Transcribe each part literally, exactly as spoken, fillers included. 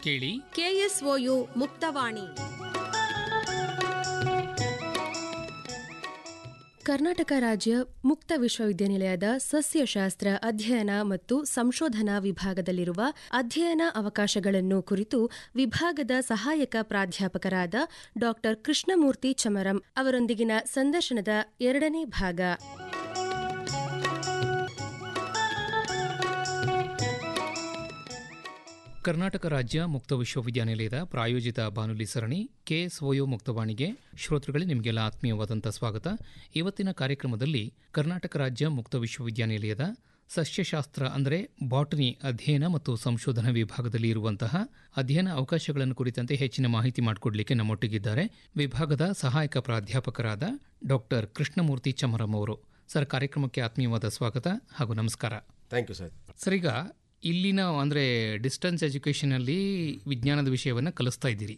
ಕೇಳಿ ಕೆಎಸ್ಒಯು ಮುಕ್ತವಾಣಿ. ಕರ್ನಾಟಕ ರಾಜ್ಯ ಮುಕ್ತ ವಿಶ್ವವಿದ್ಯಾನಿಲಯದ ಸಸ್ಯಶಾಸ್ತ್ರ ಅಧ್ಯಯನ ಮತ್ತು ಸಂಶೋಧನಾ ವಿಭಾಗದಲ್ಲಿರುವ ಅಧ್ಯಯನ ಅವಕಾಶಗಳನ್ನು ಕುರಿತು ವಿಭಾಗದ ಸಹಾಯಕ ಪ್ರಾಧ್ಯಾಪಕರಾದ ಡಾ ಕೃಷ್ಣಮೂರ್ತಿ ಚಮರಂ ಅವರೊಂದಿಗಿನ ಸಂದರ್ಶನದ ಎರಡನೇ ಭಾಗ. ಕರ್ನಾಟಕ ರಾಜ್ಯ ಮುಕ್ತ ವಿಶ್ವವಿದ್ಯಾನಿಲಯದ ಪ್ರಾಯೋಜಿತ ಬಾನುಲಿ ಸರಣಿ ಕೆಎಸ್ಒಯು ಮುಕ್ತವಾಣಿಗೆ ಶ್ರೋತೃಗಳೇ ನಿಮಗೆಲ್ಲ ಆತ್ಮೀಯವಾದಂಥ ಸ್ವಾಗತ. ಇವತ್ತಿನ ಕಾರ್ಯಕ್ರಮದಲ್ಲಿ ಕರ್ನಾಟಕ ರಾಜ್ಯ ಮುಕ್ತ ವಿಶ್ವವಿದ್ಯಾನಿಲಯದ ಸಸ್ಯಶಾಸ್ತ್ರ ಅಂದರೆ ಬಾಟನಿ ಅಧ್ಯಯನ ಮತ್ತು ಸಂಶೋಧನಾ ವಿಭಾಗದಲ್ಲಿ ಇರುವಂತಹ ಅಧ್ಯಯನ ಅವಕಾಶಗಳನ್ನು ಕುರಿತಂತೆ ಹೆಚ್ಚಿನ ಮಾಹಿತಿ ಮಾಡಿಕೊಡಲಿಕ್ಕೆ ನಮ್ಮೊಟ್ಟಿಗಿದ್ದಾರೆ ವಿಭಾಗದ ಸಹಾಯಕ ಪ್ರಾಧ್ಯಾಪಕರಾದ ಡಾಕ್ಟರ್ ಕೃಷ್ಣಮೂರ್ತಿ ಚಮರಂ ಅವರು. ಸರ್, ಕಾರ್ಯಕ್ರಮಕ್ಕೆ ಆತ್ಮೀಯವಾದ ಸ್ವಾಗತ ಹಾಗೂ ನಮಸ್ಕಾರ. Thank you sir. ಸರ್, ಈಗ ಇಲ್ಲಿನ ಅಂದರೆ ಡಿಸ್ಟೆನ್ಸ್ ಎಜುಕೇಷನಲ್ಲಿ ವಿಜ್ಞಾನದ ವಿಷಯವನ್ನು ಕಲಿಸ್ತಾ ಇದ್ದೀರಿ.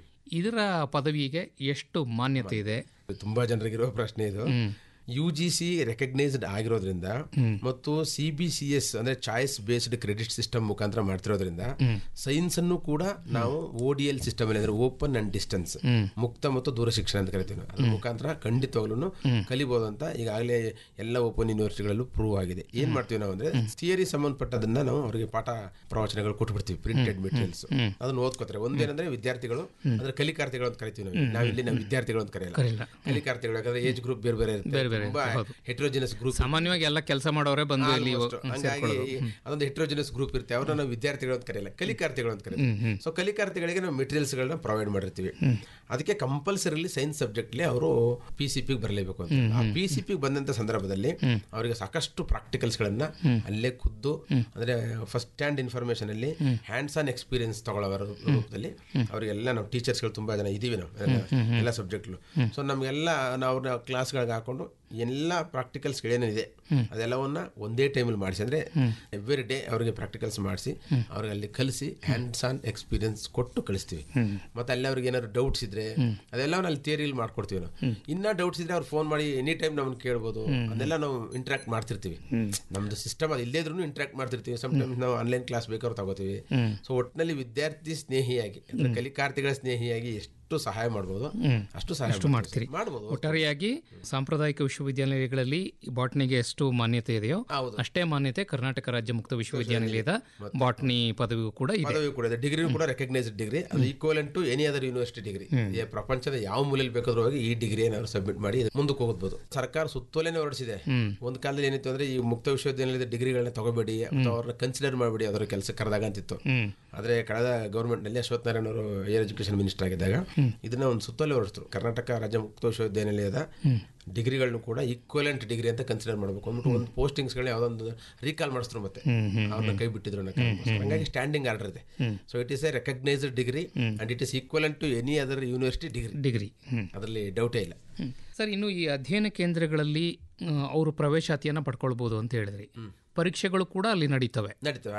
ಇದರ ಪದವಿಗೆ ಎಷ್ಟು ಮಾನ್ಯತೆ ಇದೆ? ತುಂಬಾ ಜನರಿಗಿರುವ ಪ್ರಶ್ನೆ ಇದು. ಯು ಜಿ ಸಿ ರೆಕಗ್ನೈಸ್ಡ್ ಆಗಿರೋದ್ರಿಂದ ಮತ್ತು ಸಿ ಬಿ ಸಿ ಎಸ್ ಅಂದ್ರೆ ಚಾಯ್ಸ್ ಬೇಸ್ಡ್ ಕ್ರೆಡಿಟ್ ಸಿಸ್ಟಮ್ ಮುಖಾಂತರ ಮಾಡ್ತಿರೋದ್ರಿಂದ ಸೈನ್ಸ್ ಅನ್ನು ಕೂಡ ನಾವು ಓ ಡಿ ಎಲ್ ಸಿಸ್ಟಮ್ ಅಲ್ಲಿ ಅಂದ್ರೆ ಓಪನ್ ಅಂಡ್ ಡಿಸ್ಟೆನ್ಸ್ ಮುಕ್ತ ಮತ್ತು ದೂರ ಶಿಕ್ಷಣ ಅಂತ ಕರಿತೀವಿ. ಅದ್ರ ಮುಖಾಂತರ ಖಂಡಿತವಾಗ್ಲೂ ಕಲಿಬಹುದು ಅಂತ ಈಗಾಗಲೇ ಎಲ್ಲ ಓಪನ್ ಯೂನಿವರ್ಸಿಟಿಗಳಲ್ಲೂ ಪ್ರೂವ್ ಆಗಿದೆ. ಏನ್ ಮಾಡ್ತೀವಿ ನಾವು ಅಂದ್ರೆ ಥಿಯರಿ ಸಂಬಂಧಪಟ್ಟದನ್ನ ನಾವು ಅವರಿಗೆ ಪಾಠ ಪ್ರವಚನಗಳು ಕೊಟ್ಬಿಡ್ತೀವಿ, ಪ್ರಿಂಟೆಡ್ ಮೆಟೀರಿಯಲ್ಸ್. ಅದನ್ನ ಓದ್ಕೋತಾರೆ. ಒಂದೇನಂದ್ರೆ ವಿದ್ಯಾರ್ಥಿಗಳು ಅಂದ್ರೆ ಕಲಿಕಾರ್ಥಿಗಳು ಅಂತ ಕರಿತೀವಿ ನಾವು. ನಾವು ಇಲ್ಲಿ ನಾವು ವಿದ್ಯಾರ್ಥಿಗಳು ಅಂತ ಕರೆಯಲ್ಲ, ಕಲಿಕಾರ್ಥಿಗಳು. ಯಾಕಂದ್ರೆ ಏಜ್ ಗ್ರೂಪ್ ಬೇರೆ ಬೇರೆ ಇರುತ್ತೆ, ಹೆಟರೋಜಿನಸ್ ಗ್ರೂಪ್. ಸಾಮಾನ್ಯವಾಗಿ ಎಲ್ಲ ಕೆಲಸ ಮಾಡೋರೆ ಬಂದು ಇಲ್ಲಿ ಹಂಗಾಗಿ ಅದೊಂದು ಹೆಟರೋಜಿನಸ್ ಗ್ರೂಪ್ ಇರುತ್ತೆ. ಅವ್ರನ್ನ ನಾವು ವಿದ್ಯಾರ್ಥಿಗಳು ಅಂತ ಕರೆಯಲ್ಲ, ಕಲಿಕಾರ್ಥಿಗಳು ಅಂತ ಕರೀತೀವಿ. ಸೊ ಕಲಿಕಾರ್ಥಿಗಳಿಗೆ ನಾವು ಮೆಟೀರಿಯಲ್ಸ್ ಗಳನ್ನ ಪ್ರೊವೈಡ್ ಮಾಡಿರ್ತೀವಿ. ಅದಕ್ಕೆ ಕಂಪಲ್ಸರಿಲಿ ಸೈನ್ಸ್ ಸಬ್ಜೆಕ್ಟ್ ಅಲ್ಲಿ ಅವರು ಪಿ ಸಿ ಪಿ ಬರಲೇಬೇಕು ಅಂತ. ಆ ಪಿ ಸಿ ಪಿ ಬಂದಂತ ಸಂದರ್ಭದಲ್ಲಿ ಅವರಿಗೆ ಸಾಕಷ್ಟು ಪ್ರಾಕ್ಟಿಕಲ್ಸ್ ಗಳನ್ನ ಅಲ್ಲೇ ಖುದ್ದು ಅಂದ್ರೆ ಫಸ್ಟ್ ಹ್ಯಾಂಡ್ ಇನ್ಫಾರ್ಮೇಶನ್ ಅಲ್ಲಿ ಹ್ಯಾಂಡ್ಸ್ ಆನ್ ಎಕ್ಸ್ಪೀರಿಯನ್ಸ್ ತಗೊಳ್ಳೋರ ರೂಪದಲ್ಲಿ ಅವರಿಗೆಲ್ಲ ನಾವು ಟೀಚರ್ಸ್ ಗಳು ತುಂಬಾ ಜನ ಇದೀವಿ ನಾವು ಎಲ್ಲ ಸಬ್ಜೆಕ್ಟ್. ಸೊ ನಮ್ಗೆಲ್ಲ ನಾವು ಕ್ಲಾಸ್ಗಳಿಗೆ ಹಾಕೊಂಡು ಎಲ್ಲ ಪ್ರಾಕ್ಟಿಕಲ್ಸ್ ಏನೇನಿದೆ ಅದೆಲ್ಲವನ್ನ ಒಂದೇ ಟೈಮಲ್ಲಿ ಮಾಡಿಸಿ ಅಂದ್ರೆ ಎವ್ರಿ ಡೇ ಅವರಿಗೆ ಪ್ರಾಕ್ಟಿಕಲ್ಸ್ ಮಾಡಿಸಿ ಅವ್ರಿಗೆ ಅಲ್ಲಿ ಕಲಿಸಿ ಹ್ಯಾಂಡ್ಸ್ ಆನ್ ಎಕ್ಸ್ಪೀರಿಯನ್ಸ್ ಕೊಟ್ಟು ಕಳಿಸ್ತೀವಿ. ಮತ್ತೆ ಅಲ್ಲಿ ಅವ್ರಿಗೆ ಏನಾದ್ರು ಡೌಟ್ಸ್ ಇದ್ರೆ ಅದೆಲ್ಲ ಅಲ್ಲಿ ಥಿಯರಿಯಲ್ಲಿ ಮಾಡ್ಕೊಡ್ತೀವಿ ನಾವು. ಇನ್ನ ಡೌಟ್ಸ್ ಇದ್ರೆ ಅವ್ರು ಫೋನ್ ಮಾಡಿ ಎನಿ ಟೈಮ್ ನಮ್ಮನ್ನ ಕೇಳ್ಬೋದು. ಅದೆಲ್ಲ ನಾವು ಇಂಟ್ರಾಕ್ಟ್ ಮಾಡ್ತಿರ್ತೀವಿ. ನಮ್ದು ಸಿಸ್ಟಮ್ ಅದು ಇಲ್ಲೇ ಇದ್ರೂ ಇಂಟ್ರಾಕ್ಟ್ ಮಾಡ್ತಿರ್ತೀವಿ. ಸಮ್ಟೈಮ್ಸ್ ನಾವು ಆನ್ಲೈನ್ ಕ್ಲಾಸ್ ಬೇಕಾದ್ರೂ ತಗೋತೀವಿ. ಸೊ ಒಟ್ಟಿನಲ್ಲಿ ವಿದ್ಯಾರ್ಥಿ ಸ್ನೇಹಿಯಾಗಿ ಅಂದ್ರೆ ಕಲಿಕಾರ್ಥಿಗಳ ಸ್ನೇಹಿಯಾಗಿ ಎಷ್ಟು ಸಹಾಯ ಮಾಡಬಹುದು ಅಷ್ಟು ಸಹಾಯ ಮಾಡ್ತೀರಿ. ಒಟ್ಟಾರೆಯಾಗಿ ಸಾಂಪ್ರದಾಯಿಕ ವಿಶ್ವವಿದ್ಯಾನಿಲಯಗಳಲ್ಲಿ ಬಾಟ್ನಿಗೆ ಎಷ್ಟು ಮಾನ್ಯತೆ ಇದೆಯೋ ಅಷ್ಟೇ ಮಾನ್ಯತೆ ಕರ್ನಾಟಕ ರಾಜ್ಯ ಮುಕ್ತ ವಿಶ್ವವಿದ್ಯಾನಿಲಯದ ಬಾಟ್ನಿ ಪದವಿಗೂ ಕೂಡ ಇದೆ. ಡಿಗ್ರಿ ಕೂಡ ರೆಕಗ್ನೈಸ್ಡ್ ಡಿಗ್ರಿ. ಅದು equivalent to any other university degree. ಪ್ರಪಂಚದ ಯಾವ ಮೂಲೆಯಲ್ಲಿ ಬೇಕಾದ್ರೂ ಹೋಗಿ ಈ ಡಿಗ್ರಿ ನಾವು ಸಬ್ಮಿಟ್ ಮಾಡಿ ಮುಂದಕ್ಕೆ ಹೋಗ್ಬೋದು. ಸರ್ಕಾರ ಸುತ್ತೋಲೆನೇ ಹೊರಡಿಸಿದೆ. ಒಂದು ಕಾಲದಲ್ಲಿ ಏನಿತ್ತು ಅಂದ್ರೆ ಈ ಮುಕ್ತ ವಿಶ್ವವಿದ್ಯಾನಿಲಯದ ಡಿಗ್ರಿಗಳನ್ನ ತಗೋಬೇಡಿ ಅಥವಾ ಅವ್ರನ್ನ ಕನ್ಸಿಡರ್ ಮಾಡಬೇಡಿ ಅದರ ಕೆಲಸ ಕರೆದಾಗ ಅಂತಿತ್ತು. ಆದ್ರೆ ಕಳೆದ ಗವರ್ಮೆಂಟ್ ನಲ್ಲಿ ಅಶ್ವಥ್ ನಾರಾಯಣ ಅವರು ಹೈಯರ್ ಎಜುಕೇಶನ್ ಮಿನಿಸ್ಟರ್ ಆಗಿದ್ದಾಗ ಇದನ್ನ ಒಂದು ಸುತ್ತೋಲೆ ಹೊರಡಿಸಿದ್ರು. ಕರ್ನಾಟಕ ರಾಜ್ಯ ಮುಕ್ತ ವಿಶ್ವವಿದ್ಯಾನಿಲಯದ ಡಿಗ್ರಿಗಳನ್ನು ಕೂಡ ಈಕ್ವಲೆಂಟ್ ಡಿಗ್ರಿ ಅಂತ ಕನ್ಸಿಡರ್ ಮಾಡಬೇಕು ಅಂದ್ಬಿಟ್ಟು ಒಂದು ಪೋಸ್ಟಿಂಗ್ಸ್ ಗಳನ್ನ ಯಾವ್ದೊಂದು ರೀಕಾಲ್ ಮಾಡಿಸಿದ್ರು, ಮತ್ತೆ ಅವ್ರನ್ನ ಕೈ ಬಿಟ್ಟಿದ್ರು. ಹಂಗಾಗಿ ಸ್ಟ್ಯಾಂಡಿಂಗ್ ಆರ್ಡರ್ ಇದೆ. So it is A recognised degree and it is equivalent to any other university degree degree ಅದರಲ್ಲಿ ಡೌಟೇ ಇಲ್ಲ. ಸರ್, ಇನ್ನು ಈ ಅಧ್ಯಯನ ಕೇಂದ್ರಗಳಲ್ಲಿ ಅವರು ಪ್ರವೇಶಾತಿಯನ್ನು ಪಡ್ಕೊಳ್ಬಹುದು ಅಂತ ಹೇಳಿದ್ರಿ. ಪರೀಕ್ಷೆಗಳು ಕೂಡ ಅಲ್ಲಿ ನಡೀತವೆ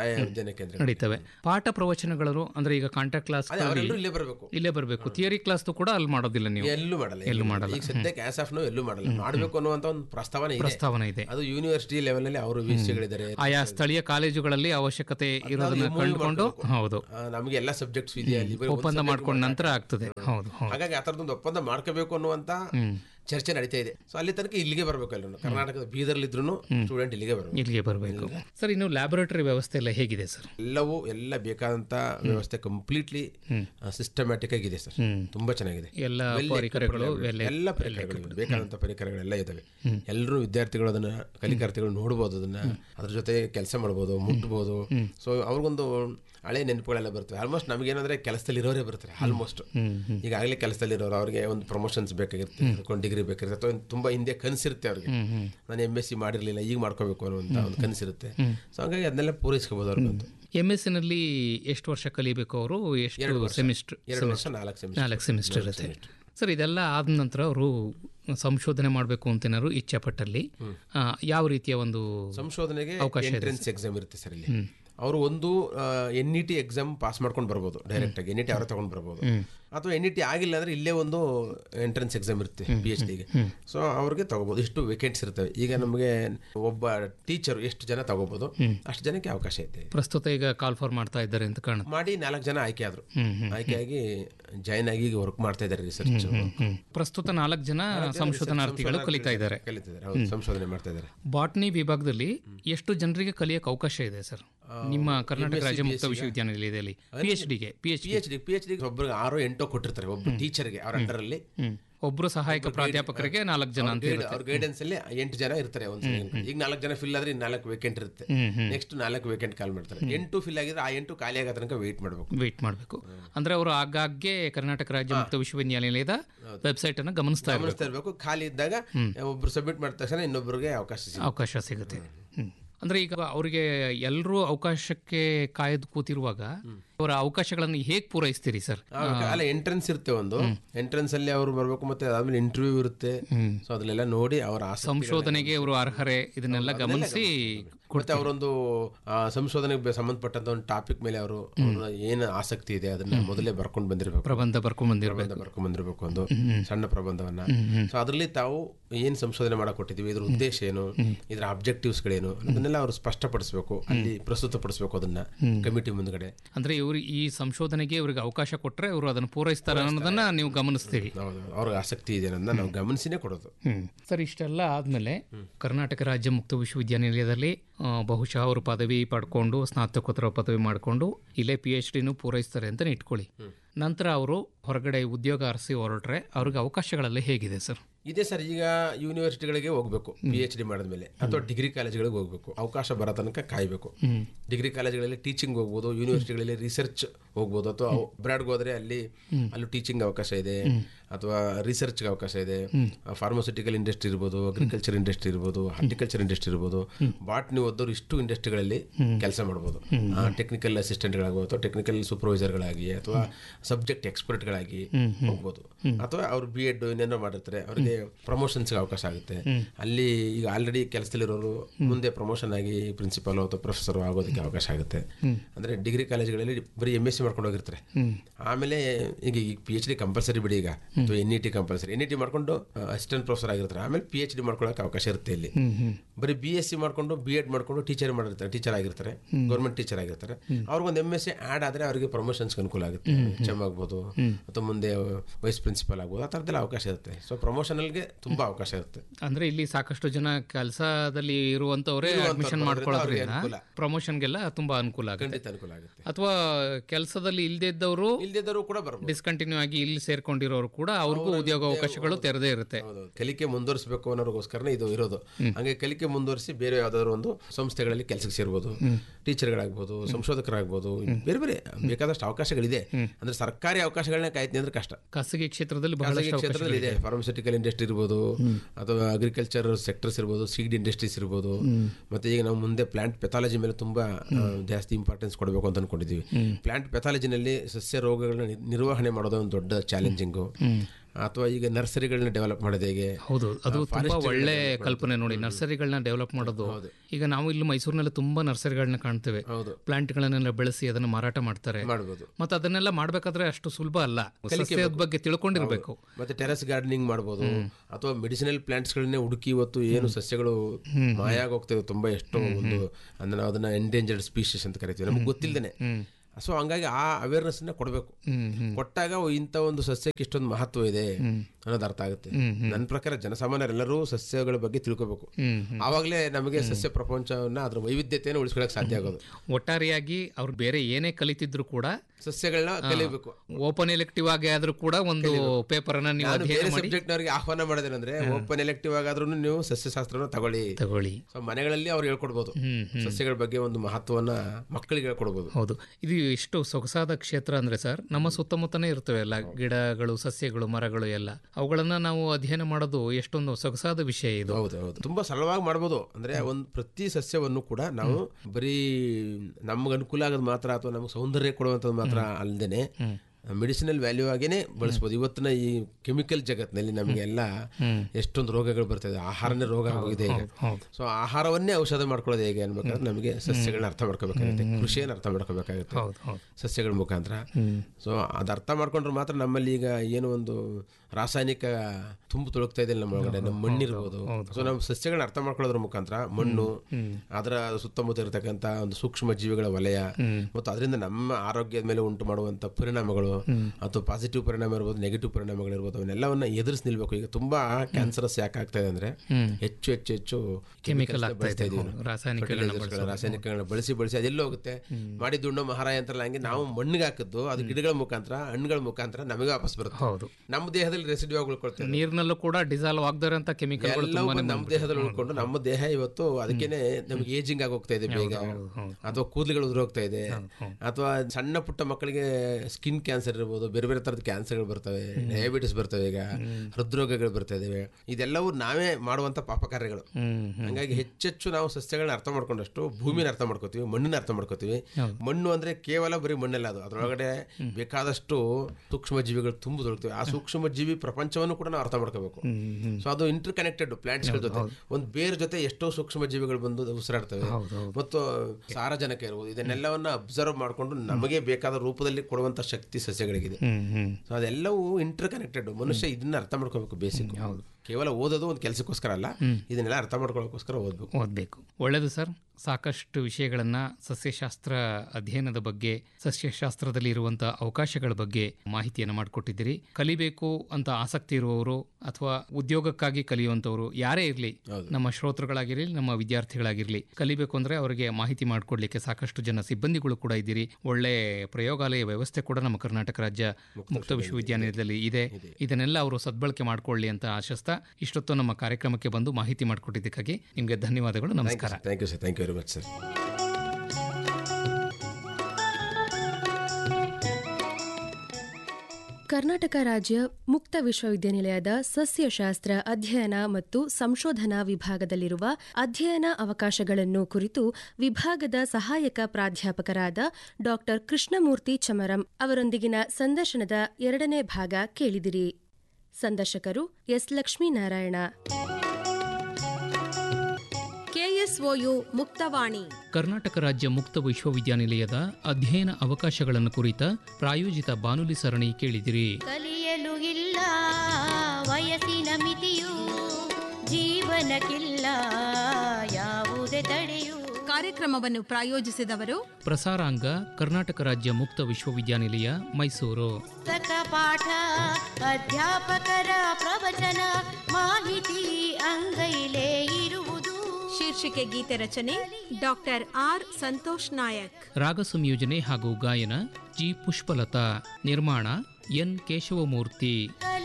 ನಡೀತವೆ ಪಾಠ ಪ್ರವಚನಗಳು ಅಂದ್ರೆ ಈಗ ಕಾಂಟ್ಯಾಕ್ಟ್ ಕ್ಲಾಸ್ ಇಲ್ಲೇ ಬರಬೇಕು ಇಲ್ಲೇ ಬರಬೇಕು ಥಿಯರಿ ಕ್ಲಾಸ್ ಕೂಡ ಅಲ್ಲಿ ಮಾಡೋದಿಲ್ಲ ನೀವು? ಎಲ್ಲೂ ಮಾಡಲ್ಲ ಎಲ್ಲೂ ಮಾಡಲ್ಲ. ಈಗ ಸದ್ಯಕ್ಕೆ ಆಸ್ ಆಫ್ ನೋ ಎಲ್ಲೂ ಮಾಡಲ್ಲ. ಮಾಡಬೇಕು ಅನ್ನುವಂತ ಒಂದು ಪ್ರಸ್ತಾವನೆ ಪ್ರಸ್ತಾವನೆ ಇದೆ. ಅದು ಯೂನಿವರ್ಸಿಟಿ ಲೆವೆಲ್ ನಲ್ಲಿ ಅವರು ವಿಷಯಗಳಿದ್ದಾರೆ. ಆಯಾ ಸ್ಥಳೀಯ ಕಾಲೇಜುಗಳಲ್ಲಿ ಅವಶ್ಯಕತೆ ಇರೋದನ್ನ ಕಂಡುಕೊಂಡು ಹೌದು ನಮಗೆ ಎಲ್ಲ ಸಬ್ಜೆಕ್ಟ್ಸ್ ಇದೆಯಾ ಒಪ್ಪಂದ ಮಾಡ್ಕೊಂಡ ನಂತರ ಆಗ್ತದೆ. ಹೌದು, ಹಾಗಾಗಿ ಆ ತರದೊಂದು ಒಪ್ಪಂದ ಮಾಡ್ಕೋಬೇಕು ಅನ್ನುವಂತ ಚರ್ಚೆ ನಡೀತಾ ಇದೆ. ಸೊ ಅಲ್ಲಿ ತನಕ ಇಲ್ಲಿಗೆ ಬರಬೇಕು. ಎಲ್ಲರೂ ಕರ್ನಾಟಕದ ಬೀದರ್ಲಿ ಇದ್ರು ಸ್ಟೂಡೆಂಟ್ ಇಲ್ಲಿಗೆ ಬರಬೇಕು ಇಲ್ಲಿಗೆ ಬರಬೇಕು. ಸರ್, ಇನ್ನು ಲ್ಯಾಬೊರೇಟರಿ ವ್ಯವಸ್ಥೆ ಎಲ್ಲ ಹೇಗಿದೆ ಸರ್? ಎಲ್ಲವೂ ಎಲ್ಲ ಬೇಕಾದಂತ ವ್ಯವಸ್ಥೆ ಕಂಪ್ಲೀಟ್ಲಿ ಸಿಸ್ಟಮ್ಯಾಟಿಕ್ ಆಗಿದೆ ಸರ್. ತುಂಬಾ ಚೆನ್ನಾಗಿದೆ. ಎಲ್ಲ ಪರಿಕರಗಳು ಎಲ್ಲ ಪರಿಕರಗಳು ಬೇಕಾದಂತ ಪರಿಕರಗಳೆಲ್ಲ ಇದಾವೆ. ಎಲ್ಲರೂ ವಿದ್ಯಾರ್ಥಿಗಳು ಅದನ್ನ ಕಲಿಕಾರ್ಥಿಗಳು ನೋಡ್ಬೋದು, ಅದನ್ನ ಅದ್ರ ಜೊತೆ ಕೆಲಸ ಮಾಡ್ಬೋದು, ಮುಟ್ಬೋದು. ಸೊ ಅವ್ರಿಗೊಂದು ಹಳೆ ನೆನಪುಗಳೆಲ್ಲ ಬರ್ತವೆ. ಆಲ್ಮೋಸ್ಟ್ ನಮಗೇನಂದ್ರೆ ಕೆಲಸದಲ್ಲಿ ಇರೋರೇ ಬರ್ತಾರೆ. ಆಲ್ಮೋಸ್ಟ್ ಈಗಾಗಲೇ ಕೆಲಸದಲ್ಲಿ ಇರೋರು ಅವ್ರಿಗೆ ಒಂದು ಪ್ರಮೋಷನ್ಸ್ ಬೇಕಾಗಿರುತ್ತೆ, ಒಂದು ಡಿಗ್ರಿ ಬೇಕಾಗಿರುತ್ತೆ, ಅಥವಾ ತುಂಬಾ ಹಿಂದೆ ಕನಸಿರುತ್ತೆ ಅವ್ರಿಗೆ. ನಾನು ಎಂ ಎಸ್ ಸಿ ಮಾಡಿರ್ಲಿಲ್ಲ, ಈಗ ಮಾಡ್ಕೋಬೇಕು ಅನ್ನುವಂತ ಒಂದು ಕನಸಿರುತ್ತೆ. ಸೊ ಹಾಗಾಗಿ ಅದನ್ನೆಲ್ಲ ಪೂರೈಸ್ಕೋಬಹುದು ಅವ್ರಿಗಂತೂ. ಎಂ ಎಸ್ ನಲ್ಲಿ ಎಷ್ಟು ವರ್ಷ ಕಲಿಬೇಕು ಅವರು? ಎಷ್ಟು ಸೆಮಿಸ್ಟರ್? ಎರಡು ವರ್ಷ ನಾಲ್ಕು ಸೆಮಿಸ್ಟರ್ ನಾಲ್ಕು ಸೆಮಿಸ್ಟರ್ ಇರುತ್ತೆ ಸರ್. ಇದೆಲ್ಲ ಆದ ನಂತರ ಅವರು ಸಂಶೋಧನೆ ಮಾಡಬೇಕು ಅಂತ ಏನಾದ್ರು ಇಚ್ಛೆ ಪಟ್ಟಲ್ಲಿ ಯಾವ ರೀತಿಯ ಒಂದು ಸಂಶೋಧನೆಗೆ ಎಂಟ್ರೆನ್ಸ್ ಎಕ್ಸಾಮ್ ಇರುತ್ತೆ ಸರ್. ಇಲ್ಲಿ ಅವರು ಒಂದು N E T exam pass ಮಾಡ್ಕೊಂಡು ಬರ್ಬೋದು ಡೈರೆಕ್ಟ್ ಆಗಿ, ಎನ್ ಇ ಟಿ ಅವರೇ ತಗೊಂಡು ಬರ್ಬೋದು. ಅಥವಾ ಎನ್ ಇ ಟಿ ಆಗಿಲ್ಲ ಅಂದ್ರೆ ಇಲ್ಲೇ ಒಂದು ಎಂಟ್ರೆನ್ಸ್ ಎಕ್ಸಾಮ್ ಇರುತ್ತೆ ಪಿ ಎಚ್ ಡಿಗೆ, ಸೊ ಅವ್ರಿಗೆ ತಗೋಬಹುದು. ಇಷ್ಟು ವೇಕೆಂಟ್ಸ್ ಇರ್ತವೆ. ಈಗ ನಮಗೆ ಒಬ್ಬ ಟೀಚರ್ ಎಷ್ಟು ಜನ ತಗೋಬಹುದು, ಅಷ್ಟು ಜನಕ್ಕೆ ಅವಕಾಶ ಐತೆ. ಪ್ರಸ್ತುತ ಈಗ ಕಾಲ್ ಫಾರ್ ಮಾಡ್ತಾ ಇದ್ದಾರೆ ಅಂತ ಕಾಣುತ್ತೆ. ಮಾಡಿ ನಾಲ್ಕು ಜನ ಆಯ್ಕೆ ಆದ್ರು, ಆಯ್ಕೆಯಾಗಿ ಜಾಯ್ನ್ ಆಗಿ ವರ್ಕ್ ಮಾಡ್ತಾ ಇದ್ದಾರೆ ರಿಸರ್ಚ್. ಪ್ರಸ್ತುತ ನಾಲ್ಕು ಜನ ಸಂಶೋಧನಾರ್ಥಿಗಳು ಕಲಿತಾ ಇದ್ದಾರೆ ಕಲಿತಿದ್ದಾರೆ ಹೌದು, ಸಂಶೋಧನೆ ಮಾಡ್ತಾ ಇದ್ದಾರೆ. ಬಾಟ್ನಿ ವಿಭಾಗದಲ್ಲಿ ಎಷ್ಟು ಜನರಿಗೆ ಕಲಿಯಕ್ಕೆ ಅವಕಾಶ ಇದೆ ಸರ್ ನಿಮ್ಮ ಕರ್ನಾಟಕ ರಾಜ್ಯ ಮುಕ್ತ ವಿಶ್ವವಿದ್ಯಾನಿಲಯದಲ್ಲಿ ಪಿ ಎಚ್ ಡಿಗೆ? P H P H D P H D ಒಬ್ಬರಿಗೆ ಆರು ಎಂಟು ಕೊಟ್ಟಿರ್ತಾರೆ ಒಬ್ಬ ಟೀಚರ್ಗೆ ಅವ್ರ ಅಂಡರ್ ಅಲ್ಲಿ. ಒಬ್ರು ಸಹಾಯಕ ಪ್ರಾಧ್ಯಾಪಕರಿಗೆ ನಾಲ್ಕು ಜನ ಅಂತ ಅವ್ರ ಗೈಡೆನ್ಸ್ ಅಲ್ಲಿ ಎಂಟು ಜನ ಇರ್ತಾರೆ. ಒಂದ್ ಈಗ ನಾಲ್ಕು ಜನ ಫಿಲ್ ಆದ್ರೆ ನಾಲ್ಕು ವೇಕೆಂಟ್ ಇರುತ್ತೆ, ನೆಕ್ಸ್ಟ್ ನಾಲ್ಕು ವೇಕೆಂಟ್ ಕಾಲ್ ಮಾಡ್ತಾರೆ. ಎಂಟು ಫಿಲ್ ಆಗಿದ್ರೆ ಆ ಎಂಟು ಖಾಲಿ ಆಗೋ ತನಕ ವೇಟ್ ಮಾಡಬೇಕು ವೇಟ್ ಮಾಡಬೇಕು ಅಂದ್ರೆ ಅವರು ಆಗಾಗ್ಗೆ ಕರ್ನಾಟಕ ರಾಜ್ಯ ಮುಕ್ತ ವಿಶ್ವವಿದ್ಯಾನಿಲಯದ ವೆಬ್ಸೈಟ್ ಅನ್ನು ಗಮನಿಸ್ತಾ ಗಮನಿಸ್ತಾ ಇರಬೇಕು. ಖಾಲಿ ಇದ್ದಾಗ ಒಬ್ರು ಸಬ್ಮಿಟ್ ಮಾಡಿದ ತಕ್ಷಣ ಇನ್ನೊಬ್ಬರಿಗೆ ಅವಕಾಶ ಅವಕಾಶ ಸಿಗುತ್ತೆ. ಅಂದ್ರೆ ಈಗ ಅವರಿಗೆ ಎಲ್ಲರೂ ಅವಕಾಶಕ್ಕೆ ಕಾಯ್ದು ಕೂತಿರುವಾಗ ಅವರ ಅವಕಾಶಗಳನ್ನು ಹೇಗೆ ಪೂರೈಸ್ತೀರಿ ಸರ್? ಅಲ್ಲ, ಎಂಟ್ರೆನ್ಸ್ ಇರುತ್ತೆ ಒಂದು, ಎಂಟ್ರೆನ್ಸ್ ಅಲ್ಲಿ ಅವರು ಬರ್ಬೇಕು, ಮತ್ತೆ ಅದಾದ್ಮೇಲೆ ಇಂಟರ್ವ್ಯೂ ಇರುತ್ತೆ. ಸೊ ಅದನ್ನೆಲ್ಲ ನೋಡಿ ಅವರ ಸಂಶೋಧನೆಗೆ ಅವರು ಅರ್ಹರೆ ಇದನ್ನೆಲ್ಲ ಗಮನಿಸಿ ಮತ್ತೆ ಅವರೊಂದು ಸಂಶೋಧನೆಗೆ ಸಂಬಂಧಪಟ್ಟಂತ ಒಂದು ಟಾಪಿಕ್ ಮೇಲೆ ಅವರು ಏನು ಆಸಕ್ತಿ ಇದೆ ಅದನ್ನ ಮೊದಲೇ ಬರ್ಕೊಂಡು ಬಂದಿರಬೇಕು. ಪ್ರಬಂಧ ಬರ್ಕೊಂಡ್ ಬಂದಿರಬೇಕು ಬರ್ಕೊಂಡ್ ಬಂದಿರಬೇಕು ಒಂದು ಸಣ್ಣ ಪ್ರಬಂಧವನ್ನ. ಸೊ ಅದರಲ್ಲಿ ತಾವು ಏನ್ ಸಂಶೋಧನೆ ಮಾಡಕ್ ಕೊಟ್ಟಿದೀವಿ, ಇದ್ರ ಉದ್ದೇಶ ಏನು, ಇದರ ಅಬ್ಜೆಕ್ಟಿವ್ಸ್ ಗಳೇನು, ಅದನ್ನೆಲ್ಲ ಅವರು ಸ್ಪಷ್ಟಪಡಿಸಬೇಕು, ಅಲ್ಲಿ ಪ್ರಸ್ತುತಪಡಿಸಬೇಕು ಅದನ್ನ ಕಮಿಟಿ ಮುಂದ್ಗಡೆ. ಅಂದ್ರೆ ಇವರು ಈ ಸಂಶೋಧನೆಗೆ ಇವ್ರಿಗೆ ಅವಕಾಶ ಕೊಟ್ರೆ ಅವರು ಅದನ್ನು ಪೂರೈಸ್ತಾರೆ ಅನ್ನೋದನ್ನ ನೀವು ಗಮನಿಸ್ತೀವಿ. ಅವ್ರಿಗೆ ಆಸಕ್ತಿ ಇದೆ ಅನ್ನೋದನ್ನ ನಾವು ಗಮನಿಸಿನೇ ಕೊಡೋದು. ಸರ್, ಇಷ್ಟೆಲ್ಲ ಆದ್ಮೇಲೆ ಕರ್ನಾಟಕ ರಾಜ್ಯ ಮುಕ್ತ ವಿಶ್ವವಿದ್ಯಾನಿಲಯದಲ್ಲಿ ಬಹುಶಃ ಅವರು ಪದವಿ ಪಡ್ಕೊಂಡು ಸ್ನಾತಕೋತ್ತರ ಪದವಿ ಮಾಡಿಕೊಂಡು ಇಲ್ಲೇ ಪಿ ಎಚ್ ಡಿನೂ ಪೂರೈಸ್ತಾರೆ ಅಂತ ಇಟ್ಕೊಳ್ಳಿ. ನಂತರ ಅವರು ಹೊರಗಡೆ ಉದ್ಯೋಗ ಅರಸಿ ಹೊರಟ್ರೆ ಅವ್ರಿಗೆ ಅವಕಾಶಗಳೆಲ್ಲ ಹೇಗಿದೆ ಸರ್? ಇದೆ ಸರ್, ಈಗ ಯೂನಿವರ್ಸಿಟಿಗಳಿಗೆ ಹೋಗ್ಬೇಕು ಪಿ ಎಚ್ ಡಿ ಮಾಡಿದ್ಮೇಲೆ, ಅಥವಾ ಡಿಗ್ರಿ ಕಾಲೇಜ್ಗಳಿಗೆ ಹೋಗ್ಬೇಕು. ಅವಕಾಶ ಬರೋ ತನಕ ಕಾಯ್ಬೇಕು. ಡಿಗ್ರಿ ಕಾಲೇಜ್ಗಳಲ್ಲಿ ಟೀಚಿಂಗ್ ಹೋಗ್ಬೋದು, ಯೂನಿವರ್ಸಿಟಿಗಳಲ್ಲಿ ರಿಸರ್ಚ್ ಹೋಗ್ಬೋದು, ಅಥವಾ ಬ್ರಾಡ್ಗೆ ಹೋದ್ರೆ ಅಲ್ಲಿ ಅಲ್ಲೂ ಟೀಚಿಂಗ್ ಅವಕಾಶ ಇದೆ, ಅಥವಾ ರಿಸರ್ಚ್ಗೆ ಅವಕಾಶ ಇದೆ. ಫಾರ್ಮಸ್ಯೂಟಿಕಲ್ ಇಂಡಸ್ಟ್ರಿ ಇರ್ಬೋದು, ಅಗ್ರಿಕಲ್ಚರ್ ಇಂಡಸ್ಟ್ರಿ ಇರ್ಬೋದು, ಹಾರ್ಟಿಕಲ್ಚರ್ ಇಂಡಸ್ಟ್ರಿ ಇರ್ಬೋದು. ಬಾಟ್ನಿ ಓದೋರು ಇಷ್ಟು ಇಂಡಸ್ಟ್ರಿಗಳಲ್ಲಿ ಕೆಲಸ ಮಾಡ್ಬೋದು. ಟೆಕ್ನಿಕಲ್ ಅಸಿಸ್ಟೆಂಟ್ಗಳಾಗೋ ಅಥವಾ ಟೆಕ್ನಿಕಲ್ ಸೂಪರ್ವೈಸರ್ಗಳಾಗಿ ಅಥವಾ ಸಬ್ಜೆಕ್ಟ್ ಎಕ್ಸ್ಪರ್ಟ್ಗಳಾಗಿ ಹೋಗ್ಬೋದು. ಅಥವಾ ಅವ್ರು ಬಿ ಎಡ್ ಇನ್ನೇನೋ ಮಾಡಿರ್ತಾರೆ, ಅವ್ರಿಗೆ ಪ್ರಮೋಷನ್ಸ್ಗೆ ಅವಕಾಶ ಆಗುತ್ತೆ. ಅಲ್ಲಿ ಈಗ ಆಲ್ರೆಡಿ ಕೆಲಸದಲ್ಲಿರೋರು ಮುಂದೆ ಪ್ರಮೋಷನ್ ಆಗಿ ಪ್ರಿನ್ಸಿಪಾಲ್ ಅಥವಾ ಪ್ರೊಫೆಸರ್ ಆಗೋದಕ್ಕೆ ಅವಕಾಶ ಆಗುತ್ತೆ. ಅಂದ್ರೆ ಡಿಗ್ರಿ ಕಾಲೇಜ್ಗಳಲ್ಲಿ ಬರೀ ಎಂ ಎಸ್ ಸಿ ಮಾಡ್ಕೊಂಡು ಹೋಗಿರ್ತಾರೆ. ಆಮೇಲೆ ಈಗ ಈಗ ಪಿ ಎಚ್ ಡಿ ಕಂಪಲ್ಸರಿ ಬಿಡಿ, ಈಗ ಅಥವಾ N E T compulsory. N E T ಮಾಡ್ಕೊಂಡು ಅಸಿಸ್ಟೆಂಟ್ ಪ್ರೊಫೆಸರ್ ಆಗಿರ್ತಾರೆ, ಆಮೇಲೆ ಪಿ ಎಚ್ ಡಿ ಮಾಡ್ಕೊಳ್ಳೋಕೆ ಅವಕಾಶ ಇರುತ್ತೆ. ಇಲ್ಲಿ ಬರೀ ಬಿ ಎಸ್ ಸಿ ಮಾಡ್ಕೊಂಡು ಬಿ ಎಡ್ ಮಾಡ್ಕೊಂಡು ಟೀಚರ್ ಮಾಡಿರ್ತಾರೆ, ಟೀಚರ್ ಆಗಿರ್ತಾರೆ, ಗೌರ್ಮೆಂಟ್ ಟೀಚರ್ ಆಗಿರ್ತಾರೆ. ಅವ್ರಿಗೊಂದು ಎಂ ಎಸ್ ಸಿ ಆಡ್ ಆದ್ರೆ ಅವರಿಗೆ ಪ್ರಮೋಷನ್ಸ್ ಅನುಕೂಲ ಆಗುತ್ತೆ. ಚೆಮ್ ಆಗ್ಬೋದು ಅಥವಾ ಮುಂದೆ ವೈಸ್ ಪ್ರಿನ್ಸಿಪಾಲ್ ಆಗ್ಬೋದು, ಆ ಥರದ್ದೆಲ್ಲ ಅವಕಾಶ ಇರುತ್ತೆ. ಸೊ ಪ್ರಮೋಷನಲ್ಗೆ ತುಂಬಾ ಅವಕಾಶ ಇರುತ್ತೆ. ಅಂದ್ರೆ ಇಲ್ಲಿ ಸಾಕಷ್ಟು ಜನ ಕೆಲಸದಲ್ಲಿ ಇರುವಂತವರೇ ಅಡ್ಮಿಷನ್ ಮಾಡ್ಕೊಳ್ಳೋದ್ರಿಂದ ಪ್ರಮೋಷನ್ಗೆಲ್ಲ ತುಂಬಾ ಅನುಕೂಲ ಆಗುತ್ತೆ. ಅನುಕೂಲ ಆಗುತ್ತೆ. ಅಥವಾ ಕೆಲಸದಲ್ಲಿ ಇಲ್ಲದೆ ಇದ್ದವರು ಇಲ್ಲದಿದ್ದವರು ಕೂಡ ಬರ್ಬೋದು, ಡಿಸ್ಕಂಟಿನ್ಯೂ ಆಗಿ ಇಲ್ಲಿ ಸೇರ್ಕೊಂಡಿರೋರು ಕೂಡ ಅವ್ರಿಗೂ ಉದ್ಯೋಗ ಅವಕಾಶಗಳು ತೆರೆದೇ ಇರುತ್ತೆ. ಕಲಿಕೆ ಮುಂದುವರಿಸಬೇಕು ಅನ್ನೋರ್ಗೋಸ್ಕರನೇ ಇದು ಇರೋದು. ಹಂಗೆ ಕಲಿಕೆ ಮುಂದುವರಿಸಿ ಬೇರೆ ಯಾವ್ದಾದ್ರು ಒಂದು ಸಂಸ್ಥೆಗಳಲ್ಲಿ ಕೆಲಸಕ್ಕೆ ಸೇರ್ಬೋದು, ಟೀಚರ್ಗಳಾಗ್ಬೋದು, ಸಂಶೋಧಕರಾಗ್ಬೋದು, ಬೇರೆ ಬೇರೆ ಬೇಕಾದಷ್ಟು ಅವಕಾಶಗಳಿದೆ. ಅಂದ್ರೆ ಸರ್ಕಾರಿ ಅವಕಾಶಗಳನ್ನ ಕಾಯ್ತೀನಿ ಅಂದ್ರೆ ಕಷ್ಟ. ಖಾಸಗಿ ಕ್ಷೇತ್ರದಲ್ಲಿ ಬಹಳ ಕ್ಷೇತ್ರದಲ್ಲಿ ಇದೆ. ಫಾರ್ಮಸ್ಯೂಟಿಕಲ್ ಇಂಡಸ್ಟ್ರಿ ಇರ್ಬೋದು, ಅಥವಾ ಅಗ್ರಿಕಲ್ಚರ್ ಸೆಕ್ಟರ್ಸ್ ಇರ್ಬೋದು, ಸೀಡ್ ಇಂಡಸ್ಟ್ರೀಸ್ ಇರ್ಬೋದು. ಮತ್ತೆ ಈಗ ನಾವು ಮುಂದೆ ಪ್ಲಾಂಟ್ ಪೆಥಾಲಜಿ ಮೇಲೆ ತುಂಬಾ ಜಾಸ್ತಿ ಇಂಪಾರ್ಟೆನ್ಸ್ ಕೊಡಬೇಕು ಅಂತ ಅನ್ಕೊಂಡಿದೀವಿ. ಪ್ಲಾಂಟ್ ಪೆಥಾಲಜಿನಲ್ಲಿ ಸಸ್ಯ ರೋಗಗಳನ್ನ ನಿರ್ವಹಣೆ ಮಾಡೋದು ಒಂದು ದೊಡ್ಡ ಚಾಲೆಂಜಿಂಗು. ಅಥವಾ ಈಗ ನರ್ಸರಿಗಳನ್ನ ಡೆವಲಪ್ ಮಾಡೋದು ಹೇಗೆ? ಹೌದು, ಅದು ತುಂಬಾ ಒಳ್ಳೆ ಕಲ್ಪನೆ ನೋಡಿ, ನರ್ಸರಿಗಳನ್ನ ಡೆವಲಪ್ ಮಾಡೋದು. ಈಗ ನಾವು ಇಲ್ಲಿ ಮೈಸೂರಿನಲ್ಲಿ ತುಂಬಾ ನರ್ಸರಿಗಳನ್ನ ಕಾಣ್ತೇವೆ, ಪ್ಲಾಂಟ್ ಗಳನ್ನೆಲ್ಲ ಬೆಳೆಸಿ ಅದನ್ನ ಮಾರಾಟ ಮಾಡ್ತಾರೆ. ಮತ್ತೆ ಅದನ್ನೆಲ್ಲ ಮಾಡ್ಬೇಕಾದ್ರೆ ಅಷ್ಟು ಸುಲಭ ಅಲ್ಲ, ಸಸ್ಯದ ಬಗ್ಗೆ ತಿಳ್ಕೊಂಡಿರ್ಬೇಕು. ಮತ್ತೆ ಟೆರೆಸ್ ಗಾರ್ಡನಿಂಗ್ ಮಾಡ್ಬೋದು, ಅಥವಾ ಮೆಡಿಸಿನಲ್ ಪ್ಲಾಂಟ್ಸ್ ಗಳನ್ನೇ ಹುಡುಕಿ ಇವತ್ತು ಏನು ಸಸ್ಯಗಳು ಮಾಯಾಗ ಹೋಗ್ತೇವೆ ತುಂಬಾ, ಎಷ್ಟೋ ಒಂದು ಅಂದ್ರೆ ನಾವು ಅದನ್ನ ಎಂಡೇಂಜರ್ಡ್ ಸ್ಪೀಶೀಸ್ ಅಂತ ಕರಿತೀವಿ, ನಮ್ಗೆ ಗೊತ್ತಿಲ್ಲದೇನೆ. ಸೊ ಹಂಗಾಗಿ ಆ ಅವೇರ್ನೆಸ್ ನ ಕೊಡಬೇಕು. ಕೊಟ್ಟಾಗ ಇಂಥ ಒಂದು ಸಸ್ಯಕ್ಕೆ ಇಷ್ಟೊಂದು ಮಹತ್ವ ಇದೆ ಅನ್ನೋದು ಅರ್ಥ ಆಗುತ್ತೆ. ನನ್ನ ಪ್ರಕಾರ ಜನಸಾಮಾನ್ಯರೆಲ್ಲರೂ ಸಸ್ಯಗಳ ಬಗ್ಗೆ ತಿಳ್ಕೋಬೇಕು. ಆವಾಗಲೇ ನಮಗೆ ಸಸ್ಯ ಪ್ರಪಂಚವನ್ನ ಅದ್ರ ವೈವಿಧ್ಯತೆಯನ್ನು ಉಳಿಸ್ಕೊಳ್ಳೋಕೆ ಸಾಧ್ಯ ಆಗೋದು. ಒಟ್ಟಾರೆಯಾಗಿ ಅವ್ರು ಬೇರೆ ಏನೇ ಕಲಿತಿದ್ರು ಕೂಡ ಸಸ್ಯಗಳನ್ನ ಕಲಿಬೇಕು. ಓಪನ್ ಎಲೆಕ್ಟಿವ್ ಆಗಿ ಆದ್ರೂ ಕೂಡ ಒಂದು ಪೇಪರ್ ಅನ್ನ ನೀವು ಸಬ್ಜೆಕ್ಟ್ ನವರಿಗೆ ಆಹ್ವಾನ ಮಾಡೋದೇನಂದ್ರೆ, ಓಪನ್ ಎಲೆಕ್ಟಿವ್ ಆಗಾದ್ರೂ ನೀವು ಸಸ್ಯಶಾಸ್ತ್ರನ ತಗೊಳ್ಳಿ ತಗೊಳ್ಳಿ ಸೊ ಮನೆಗಳಲ್ಲಿ ಅವ್ರು ಹೇಳ್ಕೊಡ್ಬೋದು. ಸಸ್ಯಗಳ ಬಗ್ಗೆ ಒಂದು ಮಹತ್ವವನ್ನ ಮಕ್ಕಳಿಗೆ ಹೇಳ್ಕೊಡ್ಬೋದು. ಹೌದು, ಇದು ಎಷ್ಟು ಸೊಗಸಾದ ಕ್ಷೇತ್ರ ಅಂದ್ರೆ ಸರ್, ನಮ್ಮ ಸುತ್ತಮುತ್ತನೇ ಇರ್ತವೆ ಎಲ್ಲ ಗಿಡಗಳು, ಸಸ್ಯಗಳು, ಮರಗಳು ಎಲ್ಲ. ಅವುಗಳನ್ನ ನಾವು ಅಧ್ಯಯನ ಮಾಡೋದು ಎಷ್ಟೊಂದು ಸೊಗಸಾದ ವಿಷಯ ಇದು. ಹೌದು ಹೌದು, ತುಂಬಾ ಸರಳವಾಗಿ ಮಾಡ್ಬೋದು. ಅಂದ್ರೆ ಒಂದು ಪ್ರತಿ ಸಸ್ಯವನ್ನು ಕೂಡ ನಾವು ಬರೀ ನಮ್ಗೆ ಅನುಕೂಲ ಆಗೋದು ಮಾತ್ರ ಅಥವಾ ನಮ್ಗೆ ಸೌಂದರ್ಯ ಕೊಡುವಂಥದ್ದು ಮಾತ್ರ ಅಲ್ಲದೇನೆ ಮೆಡಿಸಿನಲ್ ವ್ಯಾಲ್ಯೂ ಆಗೇನೆ ಬಳಸ್ಬೋದು. ಇವತ್ತಿನ ಈ ಕೆಮಿಕಲ್ ಜಗತ್ತಿನಲ್ಲಿ ನಮಗೆಲ್ಲ ಎಷ್ಟೊಂದು ರೋಗಗಳು ಬರ್ತದೆ, ಆಹಾರನೇ ರೋಗ ಆಗೋಗಿದೆ ಈಗ. ಸೊ ಆಹಾರವನ್ನೇ ಔಷಧ ಮಾಡ್ಕೊಳ್ಳೋದು ಹೇಗೆ ಅನ್ಬೇಕಾದ್ರೆ ನಮಗೆ ಸಸ್ಯಗಳನ್ನ ಅರ್ಥ ಮಾಡ್ಕೋಬೇಕಾಗುತ್ತೆ, ಕೃಷಿಯನ್ನು ಅರ್ಥ ಮಾಡ್ಕೋಬೇಕಾಗುತ್ತೆ ಸಸ್ಯಗಳ ಮುಖಾಂತರ. ಸೊ ಅದು ಅರ್ಥ ಮಾಡ್ಕೊಂಡ್ರೆ ಮಾತ್ರ ನಮ್ಮಲ್ಲಿ ಈಗ ಏನು ಒಂದು ರಾಸಾಯನಿಕ ತುಂಬು ತೊಳಗ್ತಾ ಇದೆ ನಮ್ಮ ಒಳಗಡೆ, ನಮ್ಮ ಮಣ್ಣಿರ್ಬೋದು. ಸೊ ನಮ್ಮ ಸಸ್ಯಗಳನ್ನ ಅರ್ಥ ಮಾಡ್ಕೊಳ್ಳೋದ್ರ ಮುಖಾಂತರ ಮಣ್ಣು, ಅದರ ಸುತ್ತಮುತ್ತ ಇರತಕ್ಕಂಥ ಒಂದು ಸೂಕ್ಷ್ಮ ಜೀವಿಗಳ ವಲಯ ಮತ್ತು ಅದರಿಂದ ನಮ್ಮ ಆರೋಗ್ಯದ ಮೇಲೆ ಉಂಟು ಮಾಡುವಂಥ ಪರಿಣಾಮಗಳು ಅಥವಾ ಪಾಸಿಟಿವ್ ಪರಿಣಾಮ ಇರ್ಬೋದು, ನೆಗೆಟಿವ್ ಪರಿಣಾಮಗಳಿರ್ಬೋದು, ಅವನ್ನೆಲ್ಲವನ್ನ ಎದುರಿಸಿ ನಿಲ್ಬೇಕು. ಈಗ ತುಂಬಾ ಕ್ಯಾನ್ಸರಸ್ ಯಾಕೆ ಆಗ್ತಾ ಇದೆ ಅಂದ್ರೆ ಹೆಚ್ಚು ಹೆಚ್ಚು ಹೆಚ್ಚು ಕೆಮಿಕಲ್ ಬಳಸ್ತಾ ಇದೀವಿ, ರಾಸಾಯನಿಕಗಳನ್ನ ಬಳಸಿ ಬಳಸಿ ಅದೆಲ್ಲ ಹೋಗುತ್ತೆ. ಮಾಡಿ ದುಂಡು ಮಹಾರಾಯ ಅಂತಾರಲ್ಲ, ಹಂಗೆ ನಾವು ಮಣ್ಣಿಗೆ ಹಾಕಿದ್ದು ಅದು ಗಿಡಗಳ ಮುಖಾಂತರ ಹಣ್ಣುಗಳ ಮುಖಾಂತರ ನಮಗೆ ವಾಪಸ್ ಬರುತ್ತೆ. ನಮ್ಮ ದೇಹದಲ್ಲಿ ರೆಸಿಡ್ಯೂ ಆಗಿ ಉಳ್ಕೊಳ್ತೇವೆ, ನೀರಿನಲ್ಲೂ ಕೂಡ ಡಿಸಾಲ್ವ್ ಆಗದಂತ ಕೆಮಿಕಲ್ ನಮ್ಮ ದೇಹದಲ್ಲಿ ಉಳ್ಕೊಂಡು ನಮ್ಮ ದೇಹ ಇವತ್ತು ಅದಕ್ಕೇನೆ ನಮಗೆ ಏಜಿಂಗ್ ಆಗಿ ಹೋಗ್ತಾ ಇದೆ ಬೇಗ, ಅಥವಾ ಕೂದಲುಗಳು ಉದುರೋಗ್ತಾ ಇದೆ, ಅಥವಾ ಸಣ್ಣ ಪುಟ್ಟ ಮಕ್ಕಳಿಗೆ ಸ್ಕಿನ್ ಕ್ಯಾನ್ಸರ್ ಇರ್ಬೋದು, ಬೇರೆ ಬೇರೆ ತರದ ಕ್ಯಾನ್ಸರ್ಗಳು ಬರ್ತವೆ, ಡಯಾಬಿಟಿಸ್ ಬರ್ತವೆ, ಈಗ ಹೃದ್ರೋಗಗಳು ಬರ್ತಾ ಇದಾವೆ. ಇದೆಲ್ಲವೂ ನಾವೇ ಮಾಡುವಂತ ಪಾಪ ಕಾರ್ಯಗಳು. ಹಂಗಾಗಿ ಹೆಚ್ಚೆಚ್ಚು ನಾವು ಸಸ್ಯಗಳನ್ನ ಅರ್ಥ ಮಾಡ್ಕೊಂಡಷ್ಟು ಭೂಮಿನ ಅರ್ಥ ಮಾಡ್ಕೋತೀವಿ, ಮಣ್ಣಿನ ಅರ್ಥ ಮಾಡ್ಕೋತೀವಿ. ಮಣ್ಣು ಅಂದ್ರೆ ಕೇವಲ ಬರೀ ಮಣ್ಣಲ್ಲ, ಅದು ಅದರೊಳಗಡೆ ಬೇಕಾದಷ್ಟು ಸೂಕ್ಷ್ಮ ಜೀವಿಗಳು ತುಂಬುದೊಳ್ತೀವಿ. ಆ ಸೂಕ್ಷ್ಮ ಜೀವಿ ಪ್ರಪಂಚವನ್ನು ಕೂಡ ನಾವು ಅರ್ಥ ಮಾಡ್ಕೋಬೇಕು. ಸೊ ಅದು ಇಂಟರ್ ಕನೆಕ್ಟೆಡ್ ಪ್ಲಾಂಟ್ಸ್ಗಳ ಜೊತೆ, ಒಂದು ಬೇರ್ ಜೊತೆ ಎಷ್ಟೋ ಸೂಕ್ಷ್ಮ ಜೀವಿಗಳು ಬಂದು ಉಸಿರಾಡ್ತವೆ ಮತ್ತು ಸಾರಜನಕ ಇರ್ಬೋದು, ಇದನ್ನೆಲ್ಲವನ್ನ ಅಬ್ಸರ್ವ್ ಮಾಡಿಕೊಂಡು ನಮಗೆ ಬೇಕಾದ ರೂಪದಲ್ಲಿ ಕೊಡುವಂತ ಶಕ್ತಿ ಸಸ್ಯಗಳಿಗಿದೆ. ಸೊ ಅದೆಲ್ಲವೂ ಇಂಟರ್ ಕನೆಕ್ಟೆಡ್. ಮನುಷ್ಯ ಇದನ್ನ ಅರ್ಥ ಮಾಡ್ಕೋಬೇಕು. ಬೇಸಿಕ್ ಕೇವಲ ಓದೋದು ಒಂದು ಕೆಲಸಕ್ಕೋಸ್ಕರ ಅಲ್ಲ, ಇದನ್ನೆಲ್ಲ ಅರ್ಥ ಮಾಡ್ಕೊಳ್ಳೋಕ್ಕೋಸ್ಕರ ಓದ್ಬೇಕು ಓದಬೇಕು ಒಳ್ಳೆಯದು ಸರ್. ಸಾಕಷ್ಟು ವಿಷಯಗಳನ್ನ ಸಸ್ಯಶಾಸ್ತ್ರ ಅಧ್ಯಯನದ ಬಗ್ಗೆ, ಸಸ್ಯಶಾಸ್ತ್ರದಲ್ಲಿ ಇರುವಂತಹ ಅವಕಾಶಗಳ ಬಗ್ಗೆ ಮಾಹಿತಿಯನ್ನು ಮಾಡಿಕೊಟ್ಟಿದ್ದೀರಿ. ಕಲಿಬೇಕು ಅಂತ ಆಸಕ್ತಿ ಇರುವವರು ಅಥವಾ ಉದ್ಯೋಗಕ್ಕಾಗಿ ಕಲಿಯುವಂತವರು ಯಾರೇ ಇರಲಿ, ನಮ್ಮ ಶ್ರೋತೃಗಳಾಗಿರಲಿ, ನಮ್ಮ ವಿದ್ಯಾರ್ಥಿಗಳಾಗಿರಲಿ, ಕಲಿಬೇಕು ಅಂದ್ರೆ ಅವರಿಗೆ ಮಾಹಿತಿ ಮಾಡಿಕೊಡ್ಲಿಕ್ಕೆ ಸಾಕಷ್ಟು ಜನ ಸಿಬ್ಬಂದಿಗಳು ಕೂಡ ಇದ್ದೀರಿ. ಒಳ್ಳೆ ಪ್ರಯೋಗಾಲಯ ವ್ಯವಸ್ಥೆ ಕೂಡ ನಮ್ಮ ಕರ್ನಾಟಕ ರಾಜ್ಯ ಮುಕ್ತ ವಿಶ್ವವಿದ್ಯಾನಿಲಯದಲ್ಲಿ ಇದೆ. ಇದನ್ನೆಲ್ಲ ಅವರು ಸದ್ಬಳಕೆ ಮಾಡಿಕೊಳ್ಳಿ ಅಂತ ಆಶಿಸ್ತಾ ಇಷ್ಟೊತ್ತು ನಮ್ಮ ಕಾರ್ಯಕ್ರಮಕ್ಕೆ ಬಂದು ಮಾಹಿತಿ ಮಾಡಿಕೊಟ್ಟಿದ್ದಕ್ಕಾಗಿ ನಿಮಗೆ ಧನ್ಯವಾದಗಳು. ನಮಸ್ಕಾರ. Thank you sir. Thank you very much sir. Karnataka ರಾಜ್ಯ ಮುಕ್ತ ವಿಶ್ವವಿದ್ಯಾನಿಲಯದ ಸಸ್ಯಶಾಸ್ತ್ರ ಅಧ್ಯಯನ ಮತ್ತು ಸಂಶೋಧನಾ ವಿಭಾಗದಲ್ಲಿರುವ ಅಧ್ಯಯನ ಅವಕಾಶಗಳನ್ನು ಕುರಿತು ವಿಭಾಗದ ಸಹಾಯಕ ಪ್ರಾಧ್ಯಾಪಕರಾದ ಡಾ ಕೃಷ್ಣಮೂರ್ತಿ ಚಮರಂ ಅವರೊಂದಿಗಿನ ಸಂದರ್ಶನದ ಎರಡನೇ ಭಾಗ ಕೇಳಿದಿರಿ. ಸಂದರ್ಶಕರು ಎಸ್ ಲಕ್ಷ್ಮೀನಾರಾಯಣ. ಕೆಎಸ್ಒಯು ಮುಕ್ತವಾಣಿ ಕರ್ನಾಟಕ ರಾಜ್ಯ ಮುಕ್ತ ವಿಶ್ವವಿದ್ಯಾನಿಲಯದ ಅಧ್ಯಯನ ಅವಕಾಶಗಳನ್ನು ಕುರಿತ ಪ್ರಾಯೋಜಿತ ಬಾನುಲಿ ಸರಣಿ ಕೇಳಿದಿರಿ. ಕಲಿಯಲು ಇಲ್ಲ ವಯಸ್ಸಿನ ಮಿತಿಯು, ಜೀವನಕ್ಕಿಲ್ಲ ಯಾವುದೇ ತಡೆಯು. ಕಾರ್ಯಕ್ರಮವನ್ನು ಪ್ರಾಯೋಜಿಸಿದವರು ಪ್ರಸಾರಾಂಗ ಕರ್ನಾಟಕ ರಾಜ್ಯ ಮುಕ್ತ ವಿಶ್ವವಿದ್ಯಾನಿಲಯ ಮೈಸೂರು. ಪುಸ್ತಕ ಪಾಠ, ಅಧ್ಯಾಪಕರ ಪ್ರವಚನ, ಮಾಹಿತಿ ಅಂಗೈಲೇ ಇರುವುದು. ಶೀರ್ಷಿಕೆ ಗೀತೆ ರಚನೆ ಡಾಕ್ಟರ್ ಆರ್ ಸಂತೋಷ್ ನಾಯಕ್. ರಾಗ ಸಂಯೋಜನೆ ಹಾಗೂ ಗಾಯನ ಜಿ ಪುಷ್ಪಲತಾ. ನಿರ್ಮಾಣ ಎನ್ ಕೇಶವಮೂರ್ತಿ.